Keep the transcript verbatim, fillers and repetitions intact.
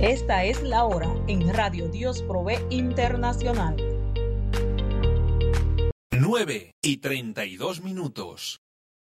Esta es la hora en Radio Dios Provee Internacional. nueve y treinta y dos minutos.